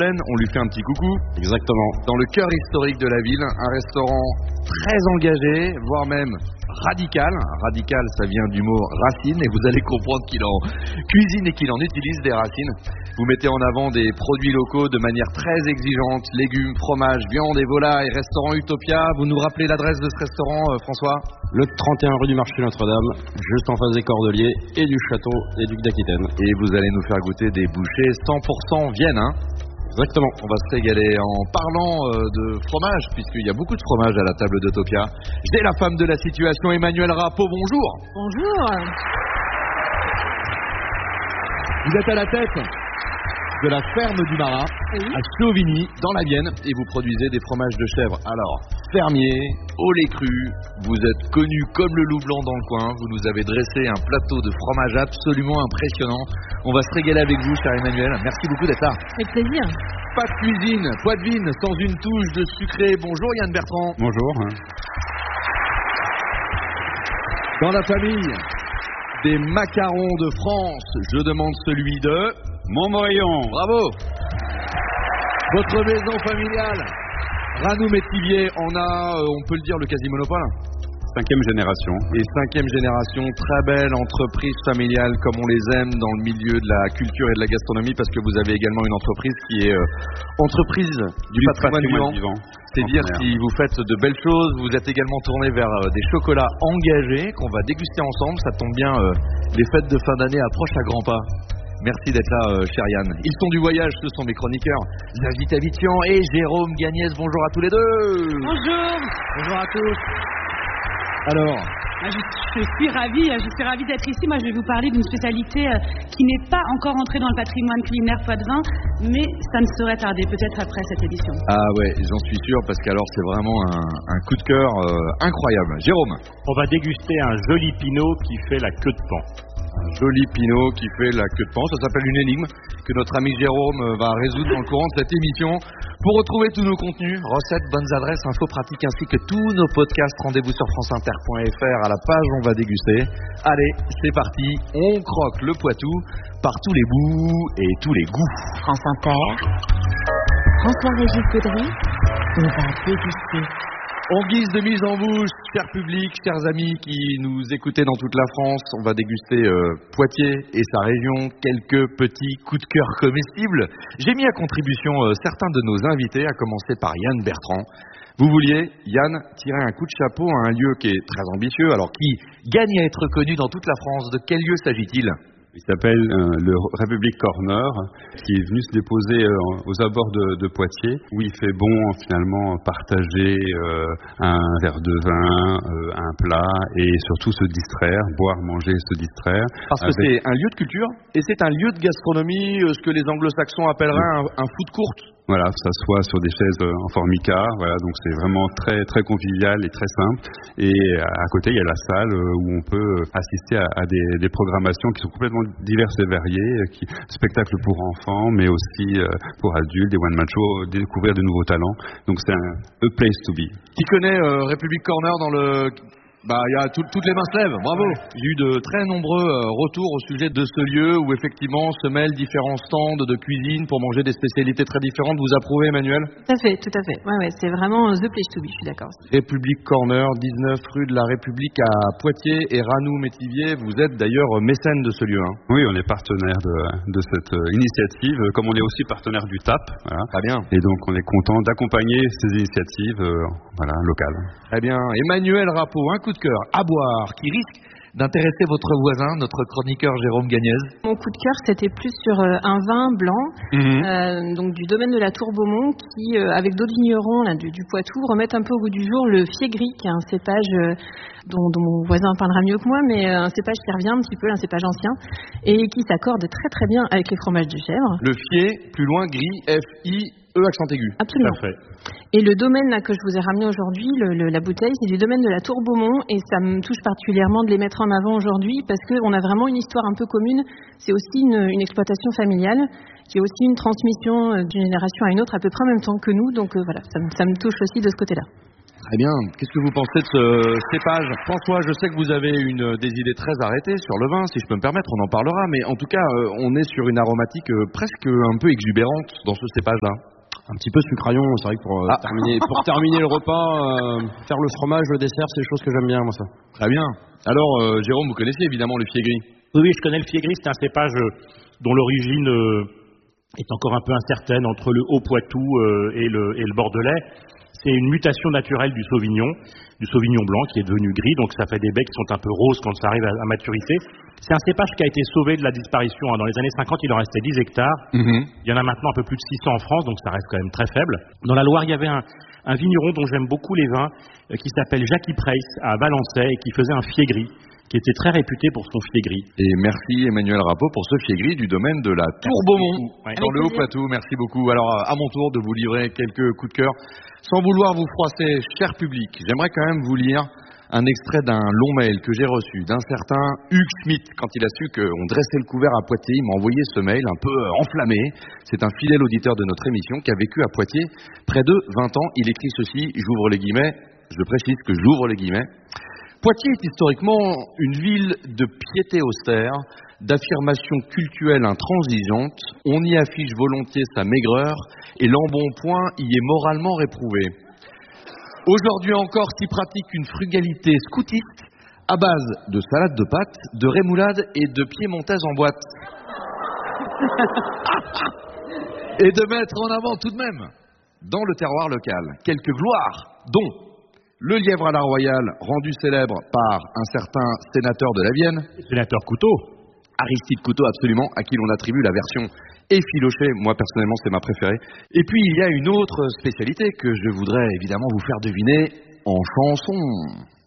Plaine, on lui fait un petit coucou. Exactement. Dans le cœur historique de la ville, un restaurant très engagé, voire même radical. Radical, ça vient du mot racine et vous allez comprendre qu'il en cuisine et qu'il en utilise des racines. Vous mettez en avant des produits locaux de manière très exigeante, légumes, fromages, viande et volailles, restaurant Utopia. Vous nous rappelez l'adresse de ce restaurant, François ? Le 31 rue du Marché Notre-Dame, juste en face des Cordeliers et du château des Ducs d'Aquitaine. Et vous allez nous faire goûter des bouchées 100% Vienne, hein ? Exactement. On va se régaler en parlant de fromage, puisqu'il y a beaucoup de fromage à la table d'Utopia. J'ai la femme de la situation, Emmanuelle Rappeau, bonjour. Bonjour. Vous êtes à la tête de la ferme du Marat, à Chauvigny, dans la Vienne, et vous produisez des fromages de chèvre. Alors, fermier, au lait cru, vous êtes connu comme le loup blanc dans le coin, vous nous avez dressé un plateau de fromage absolument impressionnant. On va se régaler avec vous, cher Emmanuel. Merci beaucoup d'être là. Avec plaisir. Pas de cuisine, poitevine, sans une touche de sucré. Bonjour Yann Bertrand. Bonjour. Dans la famille des macarons de France, je demande celui de Montmorillon. Bravo. Votre maison familiale, Ranou Métivier, on a, on peut le dire, le quasi-monopole. 5e génération. Et 5e génération, très belle entreprise familiale comme on les aime dans le milieu de la culture et de la gastronomie, parce que vous avez également une entreprise qui est entreprise du patrimoine vivant. C'est dire si vous faites de belles choses. Vous êtes également tourné vers des chocolats engagés qu'on va déguster ensemble. Ça tombe bien, les fêtes de fin d'année approchent à grands pas. Merci d'être là, cher Yann. Ils sont du voyage, ce sont mes chroniqueurs, David Avitian et Jérôme Gagnès. Bonjour à tous les deux. Bonjour. Bonjour à tous. Alors, je suis ravie d'être ici. Moi, je vais vous parler d'une spécialité qui n'est pas encore entrée dans le patrimoine culinaire poitevin, mais ça ne saurait tarder, peut-être après cette édition. Ah ouais, j'en suis sûr, parce qu'alors c'est vraiment un coup de cœur incroyable. Jérôme. On va déguster un joli pinot qui fait la queue de paon. Un joli pinot qui fait la queue de paon, ça s'appelle une énigme que notre ami Jérôme va résoudre dans le courant de cette émission. Pour retrouver tous nos contenus, recettes, bonnes adresses, infos pratiques ainsi que tous nos podcasts, rendez-vous sur franceinter.fr à la page On va déguster. Allez, c'est parti, on croque le Poitou par tous les bouts et tous les goûts. France Inter, François-Régis Gaudry, on va déguster. En guise de mise en bouche, cher public, chers amis qui nous écoutez dans toute la France, on va déguster Poitiers et sa région, quelques petits coups de cœur comestibles. J'ai mis à contribution certains de nos invités, à commencer par Yann Bertrand. Vous vouliez, Yann, tirer un coup de chapeau à un lieu qui est très ambitieux, alors qui gagne à être connu dans toute la France. De quel lieu s'agit-il ? Il s'appelle le République Corner, qui est venu se déposer aux abords de Poitiers, où il fait bon finalement partager un verre de vin, un plat, et surtout se distraire, boire, manger, se distraire. Parce que c'est un lieu de culture, et c'est un lieu de gastronomie, ce que les anglo-saxons appelleraient un food court. Voilà, s'assoit sur des chaises en formica, voilà, donc c'est vraiment très très convivial et très simple. Et à côté, il y a la salle où on peut assister à des programmations qui sont complètement diverses et variées, spectacles pour enfants, mais aussi pour adultes, des one-man shows, découvrir de nouveaux talents. Donc c'est a place to be. Qui connaît République Corner dans le... Bah, il y a toutes les mains se lèvent, bravo. J'ai eu de très nombreux retours au sujet de ce lieu où effectivement se mêlent différents stands de cuisine pour manger des spécialités très différentes. Vous approuvez, Emmanuel ? Tout à fait. Ouais, c'est vraiment the place to be, je suis d'accord. République Corner, 19 rue de la République à Poitiers et Ranou Métivier. Vous êtes d'ailleurs mécène de ce lieu. Hein. Oui, on est partenaire de cette initiative, comme on est aussi partenaire du TAP. Voilà. Très bien. Et donc on est content d'accompagner ces initiatives locales. Très bien. Emmanuelle Rappeau, un coup de cœur à boire qui risque d'intéresser votre voisin, notre chroniqueur Jérôme Gagnès. Mon coup de cœur, c'était plus sur un vin blanc, donc du domaine de la Tour Beaumont, qui, avec d'autres vignerons là, du Poitou, remettent un peu au goût du jour le fier gris, qui est un cépage dont mon voisin parlera mieux que moi, mais un cépage qui revient un petit peu, un cépage ancien, et qui s'accorde très très bien avec les fromages de chèvre. Le fier, plus loin, gris, F-I-E accent aigu. Absolument. Parfait. Et le domaine là, que je vous ai ramené aujourd'hui, la bouteille, c'est du domaine de la Tour Beaumont, et ça me touche particulièrement de les mettre en avant aujourd'hui parce qu'on a vraiment une histoire un peu commune. C'est aussi une exploitation familiale qui est aussi une transmission d'une génération à une autre à peu près en même temps que nous. Donc voilà, ça me touche aussi de ce côté-là. Très bien. Qu'est-ce que vous pensez de ce cépage? François, je sais que vous avez des idées très arrêtées sur le vin, si je peux me permettre, on en parlera, mais en tout cas, on est sur une aromatique presque un peu exubérante dans ce cépage-là. Un petit peu sucraillon, c'est vrai que pour terminer le repas, faire le fromage, le dessert, c'est des choses que j'aime bien, moi, ça. Très bien. Alors, Jérôme, vous connaissez évidemment le fier gris? Oui, je connais le fier gris, c'est un cépage dont l'origine est encore un peu incertaine entre le Haut-Poitou et le Bordelais. C'est une mutation naturelle du Sauvignon blanc qui est devenu gris, donc ça fait des baies qui sont un peu roses quand ça arrive à maturité. C'est un cépage qui a été sauvé de la disparition. Dans les années 50, il en restait 10 hectares. Il y en a maintenant un peu plus de 600 en France, donc ça reste quand même très faible. Dans la Loire, il y avait un vigneron dont j'aime beaucoup les vins, qui s'appelle Jackie Preis à Valençay, et qui faisait un fier gris, qui était très réputé pour son fier gris. Et merci Emmanuel Rappeau pour ce fier gris du domaine de la Tour Beaumont, dans le Haut-Poitou. Merci beaucoup. Alors, à mon tour de vous livrer quelques coups de cœur. Sans vouloir vous froisser, cher public, j'aimerais quand même vous lire un extrait d'un long mail que j'ai reçu d'un certain Hugues Schmitt. Quand il a su qu'on dressait le couvert à Poitiers, il m'a envoyé ce mail un peu enflammé. C'est un fidèle auditeur de notre émission qui a vécu à Poitiers près de 20 ans. Il écrit ceci, j'ouvre les guillemets, je précise que j'ouvre les guillemets. Poitiers est historiquement une ville de piété austère, d'affirmation cultuelle intransigeante. On y affiche volontiers sa maigreur et l'embonpoint y est moralement réprouvé. Aujourd'hui encore s'y pratique une frugalité scoutiste à base de salade de pâtes, de rémoulade et de piémontaise en boîte. Et de mettre en avant tout de même, dans le terroir local, quelques gloires, dont le lièvre à la royale, rendu célèbre par un certain sénateur de la Vienne. Sénateur Couteau. Aristide Couteau, absolument, à qui l'on attribue la version effilochée. Moi, personnellement, c'est ma préférée. Et puis, il y a une autre spécialité que je voudrais évidemment vous faire deviner en chanson.